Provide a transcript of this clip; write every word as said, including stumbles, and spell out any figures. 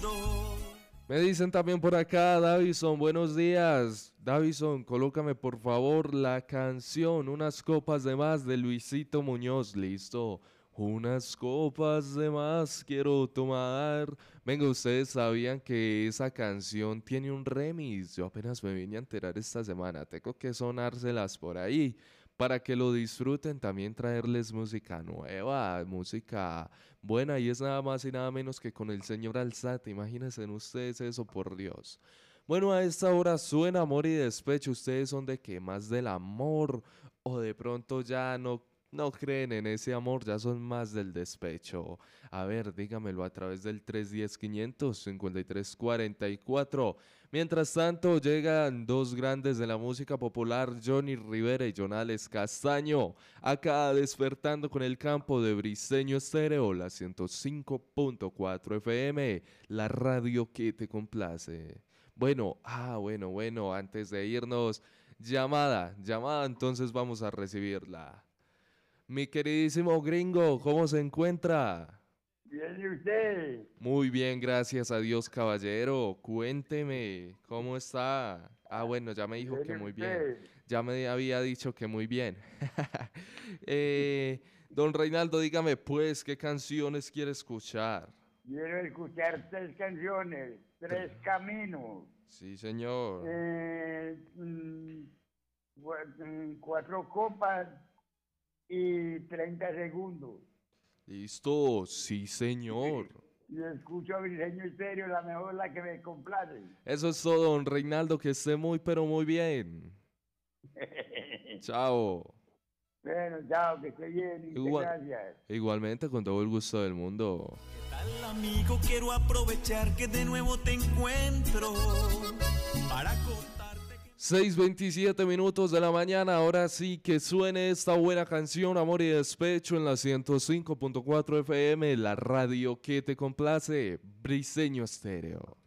mundo. Me dicen también por acá, Davison, buenos días. Davison, colócame por favor la canción Unas copas de más de Luisito Muñoz, listo. Unas copas de más quiero tomar. Venga, ustedes sabían que esa canción tiene un remix. Yo apenas me vine a enterar esta semana. Tengo que sonárselas por ahí para que lo disfruten. También traerles música nueva, música buena. Y es nada más y nada menos que con el señor Alzate. Imagínense ustedes eso, por Dios. Bueno, a esta hora suena Amor y Despecho. ¿Ustedes son de qué? ¿Más del amor? ¿O de pronto ya no, no creen en ese amor? Ya son más del despecho. A ver, dígamelo a través del tres uno cero, quinientos cincuenta y tres, cuarenta y cuatro. Mientras tanto, llegan dos grandes de la música popular, Johnny Rivera y Jonales Castaño. Acá despertando con el campo de Briseño Estéreo, la ciento cinco punto cuatro F M, la radio que te complace. Bueno, ah, bueno, bueno, antes de irnos, llamada, llamada, entonces vamos a recibirla. Mi queridísimo gringo, ¿cómo se encuentra? Bien, ¿y usted? Muy bien, gracias a Dios, caballero. Cuénteme, ¿cómo está? Ah, bueno, ya me dijo Bien, que ¿y muy bien. usted? Ya me había dicho que muy bien. eh, don Reinaldo, dígame pues, ¿qué canciones quiere escuchar? Quiero escuchar tres canciones, tres caminos, Sí, señor. eh, mm, cua- mm, cuatro copas y treinta segundos. Listo, sí, señor. Y escucho a Briseño Estéreo, la mejor, la que me complace. Eso es todo, don Reinaldo, que esté muy, pero muy bien. Chao. Bueno, chao, que esté bien y muchas Igual, gracias. igualmente, con todo el gusto del mundo. ¿Qué tal, amigo? Quiero aprovechar que de nuevo te encuentro para contarte que... seis veintisiete minutos de la mañana, ahora sí que suene esta buena canción, Amor y Despecho, en la ciento cinco punto cuatro F M, la radio que te complace, Briseño Estéreo.